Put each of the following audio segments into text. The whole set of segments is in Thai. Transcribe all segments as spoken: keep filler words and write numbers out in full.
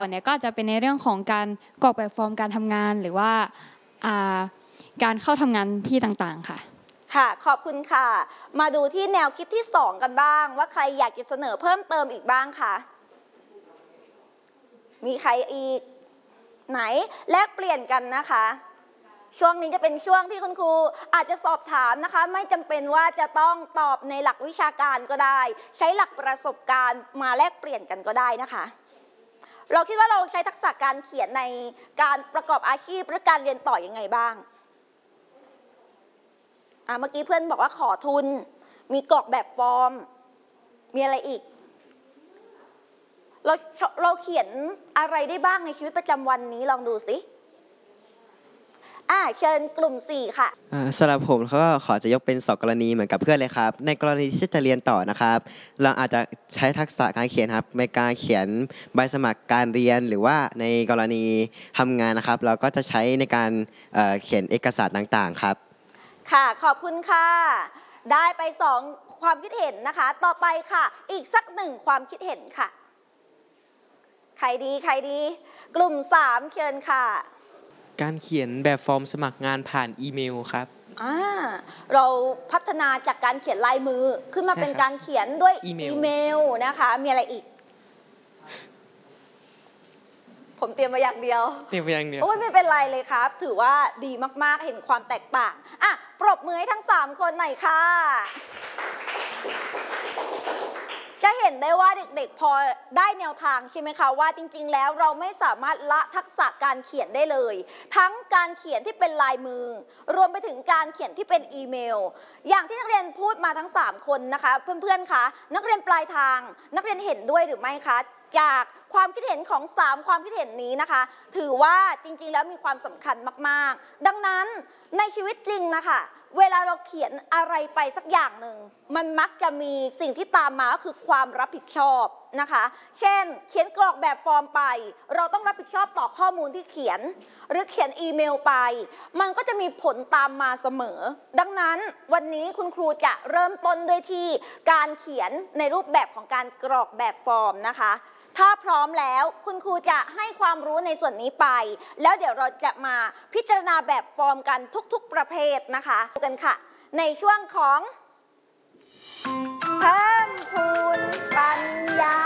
ตอนนี้ก็จะเป็นในเรื่องของการกรอกแบบฟอร์มการทำงานหรือว่าการเข้าทำงานที่ต่างๆค่ะค่ะขอบคุณค่ะมาดูที่แนวคิดที่สองกันบ้างว่าใครอยากจะเสนอเพิ่มเติมอีกบ้างคะมีใครอีกไหนแลกเปลี่ยนกันนะคะช่วงนี้จะเป็นช่วงที่คุณครูอาจจะสอบถามนะคะไม่จำเป็นว่าจะต้องตอบในหลักวิชาการก็ได้ใช้หลักประสบการณ์มาแลกเปลี่ยนกันก็ได้นะคะเราคิดว่าเราใช้ทักษะการเขียนในการประกอบอาชีพหรือการเรียนต่อยังไงบ้างอ่ะเมื่อกี้เพื่อนบอกว่าขอทุนมีกรอกแบบฟอร์มมีอะไรอีกเราเราเขียนอะไรได้บ้างในชีวิตประจำวันนี้ลองดูสิอ่าเชิญกลุ่มสี่ค่ะสำหรับผมเขาก็ขอจะยกเป็นสองกรณีเหมือนกับเพื่อนเลยครับในกรณีที่จะเรียนต่อนะครับเราอาจจะใช้ทักษะการเขียนครับในการเขียนใบสมัครการเรียนหรือว่าในกรณีทำงานนะครับเราก็จะใช้ในการเอ่อเขียนเอกสารต่างๆครับค่ะขอบคุณค่ะได้ไปสองความคิดเห็นนะคะต่อไปค่ะอีกสักหนึ่งความคิดเห็นค่ะใครดีใครดีกลุ่มสามเชิญค่ะการเขียนแบบฟอร์มสมัครงานผ่านอีเมลครับอ่าเราพัฒนาจากการเขียนลายมือขึ้นมาเป็นการเขียนด้วยอีเมลนะคะมีอะไรอีกผมเตรียมมาอย่างเดียวเตรียมมาอย่างเดียวโอ้ยไม่เป็นไรเลยครับถือว่าดีมากๆเห็นความแตกต่างอ่ะปรบมือให้ทั้งสามคนหน่อยค่ะจะเห็นได้ว่าเด็กๆพอได้แนวทางใช่ไหมคะว่าจริงๆแล้วเราไม่สามารถละทักษะการเขียนได้เลยทั้งการเขียนที่เป็นลายมือรวมไปถึงการเขียนที่เป็นอีเมลอย่างที่นักเรียนพูดมาทั้งสามคนนะคะเพื่อนๆคะนักเรียนปลายทางนักเรียนเห็นด้วยหรือไม่คะจากความคิดเห็นของสามความคิดเห็นนี้นะคะถือว่าจริงๆแล้วมีความสำคัญมากๆดังนั้นในชีวิตจริงนะคะเวลาเราเขียนอะไรไปสักอย่างหนึ่งมันมักจะมีสิ่งที่ตามมาก็คือความรับผิดชอบนะคะเช่นเขียนกรอกแบบฟอร์มไปเราต้องรับผิดชอบต่อข้อมูลที่เขียนหรือเขียนอีเมลไปมันก็จะมีผลตามมาเสมอดังนั้นวันนี้คุณครูจะเริ่มต้นด้วยที่การเขียนในรูปแบบของการกรอกแบบฟอร์มนะคะถ้าพร้อมแล้วคุณครูจะให้ความรู้ในส่วนนี้ไปแล้วเดี๋ยวเราจะมาพิจารณาแบบฟอร์มกันทุกๆประเภทนะคะกันค่ะในช่วงของเพิ่มพูนปัญญา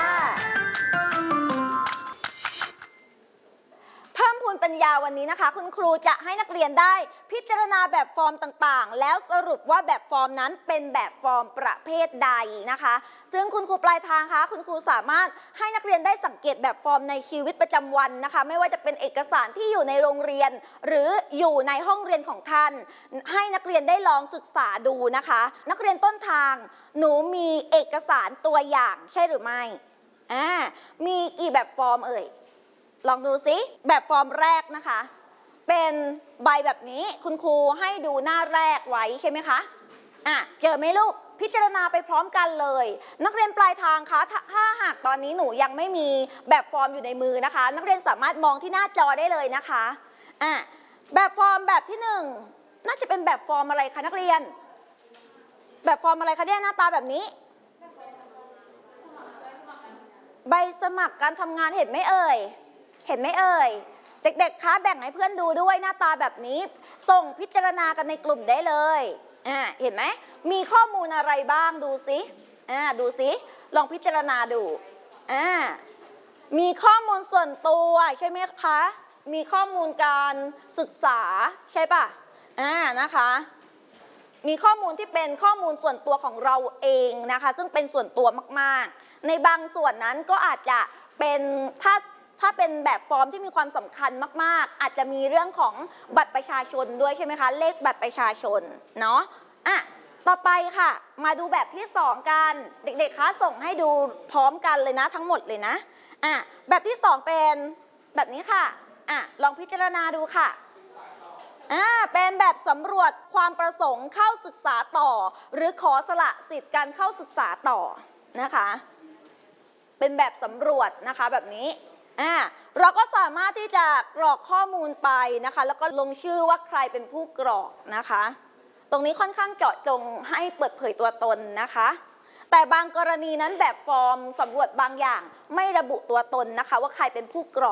เพิ่มพูนปัญญาวันนี้นะคะคุณครูจะให้นักเรียนได้พิจารณาแบบฟอร์มต่างๆแล้วสรุปว่าแบบฟอร์มนั้นเป็นแบบฟอร์มประเภทใดนะคะซึ่งคุณครูปลายทางคะคุณครูสามารถให้นักเรียนได้สังเกตแบบฟอร์มในชีวิตประจำวันนะคะไม่ว่าจะเป็นเอกสารที่อยู่ในโรงเรียนหรืออยู่ในห้องเรียนของท่านให้นักเรียนได้ลองศึกษาดูนะคะนักเรียนต้นทางหนูมีเอกสารตัวอย่างใช่หรือไม่อ่ามีกี่แบบฟอร์มเอ่ยลองดูซิแบบฟอร์มแรกนะคะเป็นใบแบบนี้คุณครูให้ดูหน้าแรกไว้ใช่ไหมคะอ่ะเจอไหมลูกพิจารณาไปพร้อมกันเลยนักเรียนปลายทางคะถ้าหากตอนนี้หนูยังไม่มีแบบฟอร์มอยู่ในมือนะคะนักเรียนสามารถมองที่หน้าจอได้เลยนะคะอ่ะแบบฟอร์มแบบที่หนึ่งน่าจะเป็นแบบฟอร์มอะไรคะนักเรียนแบบฟอร์มอะไรคะเนี่ยหน้าตาแบบนี้ใบสมัครการทำงานเห็นไหมเอ่ยเห็นไหมเอ่ยเด็กๆคะแบ่งให้เพื่อนดูด้วยหน้าตาแบบนี้ส่งพิจารณากันในกลุ่มได้เลยอ่าเห็นไหมมีข้อมูลอะไรบ้างดูสิอ่าดูสิลองพิจารณาดูอ่ามีข้อมูลส่วนตัวใช่ไหมคะมีข้อมูลการศึกษาใช่ปะอ่านะคะมีข้อมูลที่เป็นข้อมูลส่วนตัวของเราเองนะคะซึ่งเป็นส่วนตัวมากๆในบางส่วนนั้นก็อาจจะเป็นถ้าถ้าเป็นแบบฟอร์มที่มีความสำคัญมากๆอาจจะมีเรื่องของบัตรประชาชนด้วยใช่ไหมคะเลขบัตรประชาชนเนาะอ่ะต่อไปค่ะมาดูแบบที่สองกันเด็กๆคะส่งให้ดูพร้อมกันเลยนะทั้งหมดเลยนะอ่ะแบบที่สองเป็นแบบนี้ค่ะอ่ะลองพิจารณาดูค่ะอ่าเป็นแบบสำรวจความประสงค์เข้าศึกษาต่อหรือขอสละสิทธิ์การเข้าศึกษาต่อนะคะเป็นแบบสำรวจนะคะแบบนี้อ่าเราก็สามารถที่จะกรอกข้อมูลไปนะคะแล้วก็ลงชื่อว่าใครเป็นผู้กรอกนะคะตรงนี้ค่อนข้างเจาะจงให้เปิดเผยตัวตนนะคะแต่บางกรณีนั้นแบบฟอร์มสำรวจบางอย่างไม่ระบุตัวตนนะคะว่าใครเป็นผู้กรอก